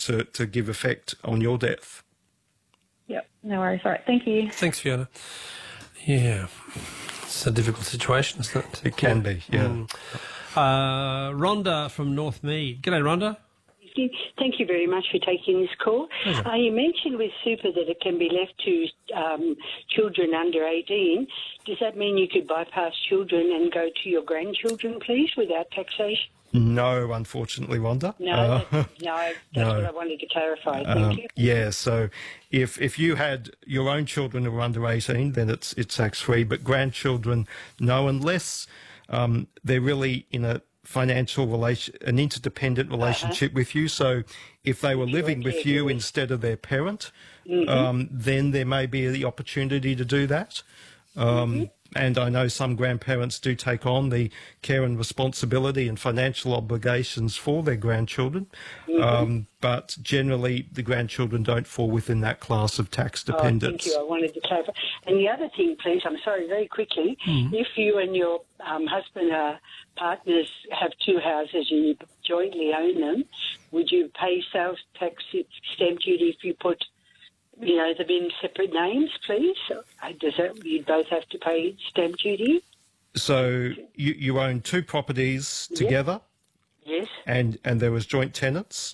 to give effect on your death. Yep, no worries. All right, thank you. Thanks, Fiona. Yeah, it's a difficult situation, isn't it? It can be, yeah. Rhonda from Northmead. G'day, Rhonda. Thank you very much for taking this call. You mentioned with super that it can be left to children under 18. Does that mean you could bypass children and go to your grandchildren, please, without taxation? No, unfortunately, Rhonda. No, that's what I wanted to clarify. Thank you. Yeah, so if you had your own children who were under 18, then it's tax-free, but grandchildren, no, unless they're really in an interdependent relationship with you. So if they were living with you instead of their parent, then there may be the opportunity to do that. And I know some grandparents do take on the care and responsibility and financial obligations for their grandchildren, but generally the grandchildren don't fall within that class of tax dependents. Thank you. I wanted to clarify. And the other thing, please, I'm sorry, very quickly, if you and your husband are partners, have two houses and you jointly own them, would you pay sales tax stamp duty if you put them in separate names, please? Does that you both have to pay stamp duty? So you own two properties together? Yes. And there was joint tenants?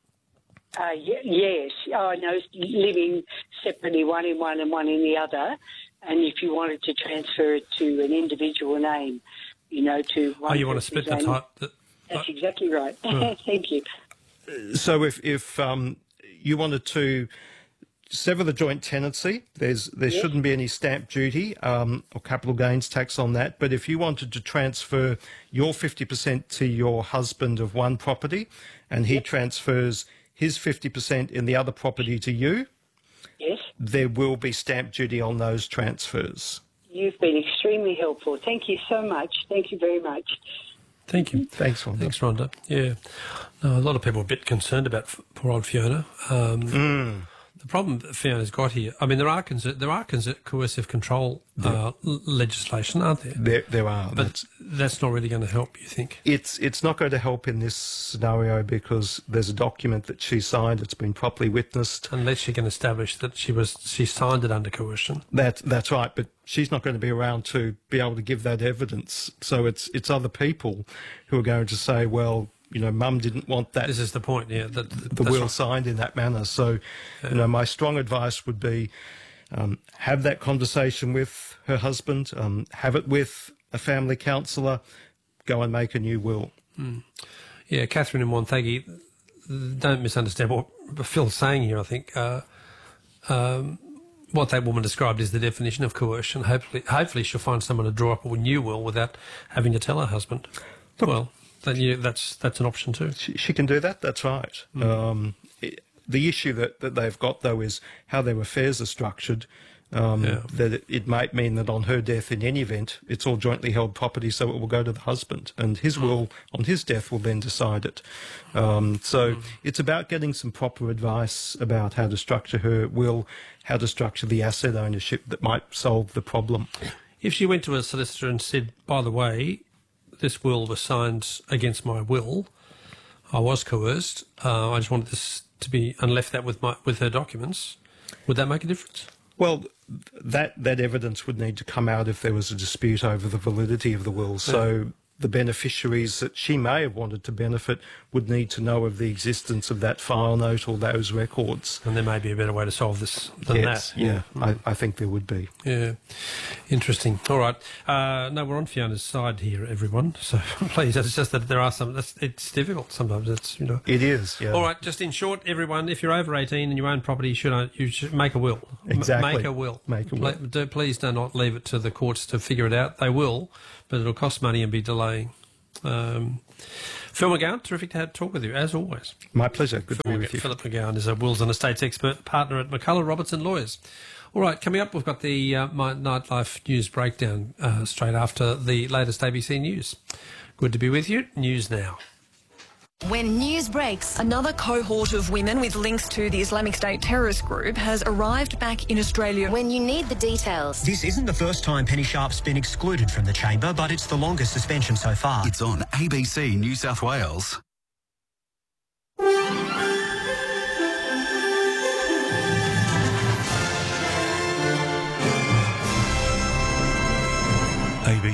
Yes. I know, living separately, one in one and one in the other. And if you wanted to transfer it to an individual name, to one. You want to split the type? That's exactly right. Thank you. So if you wanted to sever the joint tenancy, there shouldn't be any stamp duty or capital gains tax on that. But if you wanted to transfer your 50% to your husband of one property and he transfers his 50% in the other property to you, there will be stamp duty on those transfers. You've been extremely helpful. Thank you so much. Thank you very much. Thank you. Thanks, Rhonda. Thanks, Rhonda. Yeah. No, a lot of people are a bit concerned about poor old Fiona. The problem that Fiona's got here, I mean, there are coercive control legislation, aren't there? There are. But that's not really going to help, you think? It's not going to help in this scenario because there's a document that she signed. It's been properly witnessed. Unless she can establish that she signed it under coercion. That's right, but she's not going to be around to be able to give that evidence. So it's other people who are going to say, well, Mum didn't want that. This is the point, yeah. The will signed in that manner. So, my strong advice would be have that conversation with her husband, have it with a family counsellor, go and make a new will. Yeah, Catherine and Montague, don't misunderstand what Phil's saying here, I think. What that woman described is the definition of coercion. Hopefully she'll find someone to draw up a new will without having to tell her husband. That's an option too. She can do that, that's right. The issue that they've got, though, is how their affairs are structured, that it might mean that on her death, in any event, it's all jointly held property, so it will go to the husband, and his will, on his death, will then decide it. So it's about getting some proper advice about how to structure her will, how to structure the asset ownership that might solve the problem. If she went to a solicitor and said, by the way, this will was signed against my will, I was coerced, I just wanted this to be, and left that with her documents, would that make a difference? Well, that evidence would need to come out if there was a dispute over the validity of the will. So the beneficiaries that she may have wanted to benefit would need to know of the existence of that file note or those records. And there may be a better way to solve this than that. Yeah, I think there would be. Yeah, interesting. All right. No, we're on Fiona's side here, everyone. So please, it's just that there are some. It's difficult sometimes. It is. Yeah. All right. Just in short, everyone, if you're over 18 and you own property, you should make a will. Exactly. Make a will. Make a will. Please do not leave it to the courts to figure it out. They will, but it'll cost money and be delaying. Phil McGowan, terrific to talk with you, as always. My pleasure. Good to be with you. Philip McGowan is a wills and estates expert, partner at McCullough Robertson Lawyers. All right, coming up, we've got the Nightlife News Breakdown straight after the latest ABC News. Good to be with you. News now. When news breaks, another cohort of women with links to the Islamic State terrorist group has arrived back in Australia. When you need the details. This isn't the first time Penny Sharp's been excluded from the chamber, but it's the longest suspension so far. It's on ABC New South Wales.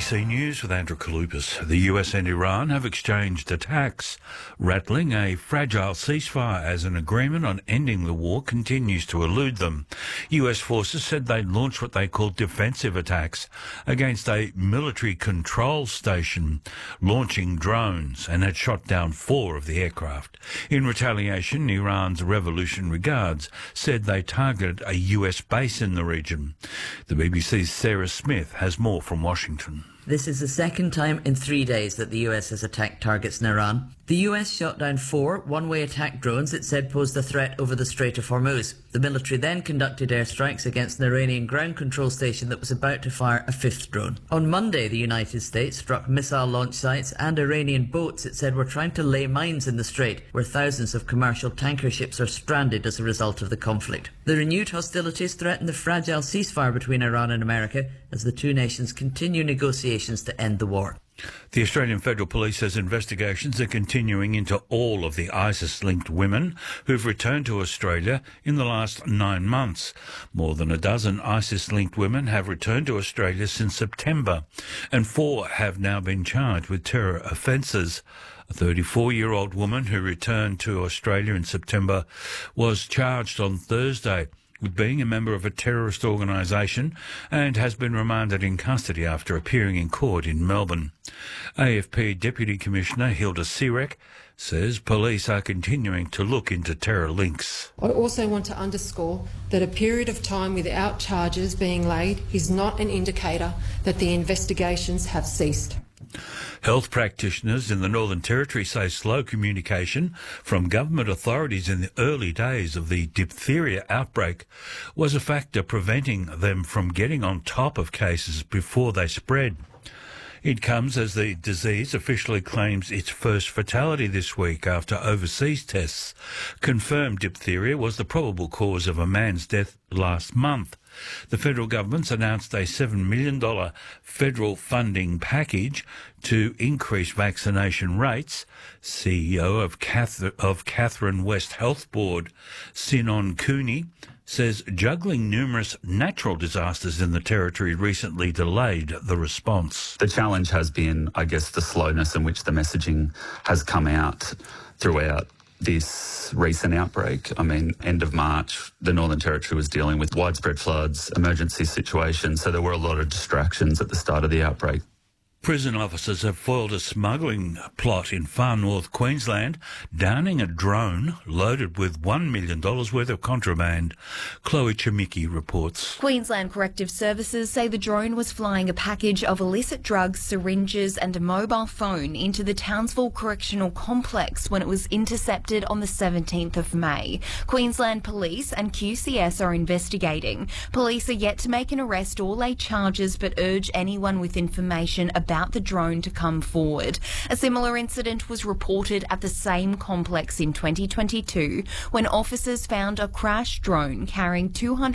ABC News with Andrew Kalupas. The US and Iran have exchanged attacks, rattling a fragile ceasefire as an agreement on ending the war continues to elude them. US forces said they'd launched what they called defensive attacks against a military control station, launching drones, and had shot down 4 of the aircraft. In retaliation, Iran's Revolutionary Guards said they targeted a US base in the region. The BBC's Sarah Smith has more from Washington. This is the second time in 3 days that the US has attacked targets in Iran. The US shot down 4 one-way attack drones it said posed a threat over the Strait of Hormuz. The military then conducted airstrikes against an Iranian ground control station that was about to fire a 5th drone. On Monday, the United States struck missile launch sites and Iranian boats it said were trying to lay mines in the strait, where thousands of commercial tanker ships are stranded as a result of the conflict. The renewed hostilities threaten the fragile ceasefire between Iran and America as the two nations continue negotiations to end the war. The Australian Federal Police says investigations are continuing into all of the ISIS-linked women who've returned to Australia in the last 9 months. More than a dozen ISIS-linked women have returned to Australia since September, and 4 have now been charged with terror offences. A 34-year-old woman who returned to Australia in September was charged on Thursday with being a member of a terrorist organisation and has been remanded in custody after appearing in court in Melbourne. AFP Deputy Commissioner Hilda Sirek says police are continuing to look into terror links. I also want to underscore that a period of time without charges being laid is not an indicator that the investigations have ceased. Health practitioners in the Northern Territory say slow communication from government authorities in the early days of the diphtheria outbreak was a factor preventing them from getting on top of cases before they spread. It comes as the disease officially claims its first fatality this week after overseas tests confirmed diphtheria was the probable cause of a man's death last month. The federal government's announced a $7 million federal funding package to increase vaccination rates. CEO of Catherine West Health Board, Sinon Cooney, says juggling numerous natural disasters in the Territory recently delayed the response. The challenge has been, I guess, the slowness in which the messaging has come out throughout this recent outbreak. I mean, end of March, the Northern Territory was dealing with widespread floods, emergency situations, so there were a lot of distractions at the start of the outbreak. Prison officers have foiled a smuggling plot in far north Queensland, downing a drone loaded with $1 million worth of contraband. Chloe Chemicki reports. Queensland Corrective Services say the drone was flying a package of illicit drugs, syringes and a mobile phone into the Townsville Correctional Complex when it was intercepted on the 17th of May. Queensland Police and QCS are investigating. Police are yet to make an arrest or lay charges, but urge anyone with information about the drone to come forward. A similar incident was reported at the same complex in 2022 when officers found a crashed drone carrying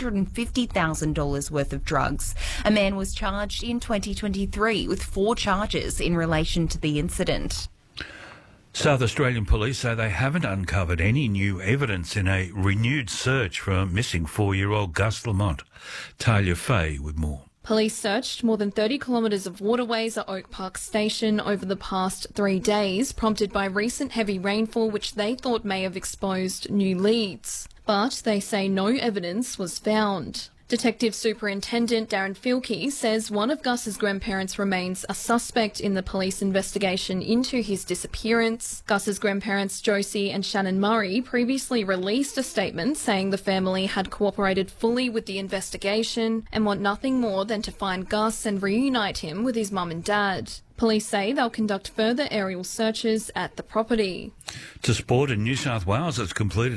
$250,000 worth of drugs. A man was charged in 2023 with 4 charges in relation to the incident. South Australian police say they haven't uncovered any new evidence in a renewed search for missing 4-year-old Gus Lamont. Talia Fay with more. Police searched more than 30 kilometres of waterways at Oak Park Station over the past 3 days, prompted by recent heavy rainfall which they thought may have exposed new leads. But they say no evidence was found. Detective Superintendent Darren Filkey says one of Gus's grandparents remains a suspect in the police investigation into his disappearance. Gus's grandparents Josie and Shannon Murray previously released a statement saying the family had cooperated fully with the investigation and want nothing more than to find Gus and reunite him with his mum and dad. Police say they'll conduct further aerial searches at the property. To sport, in New South Wales, it's completed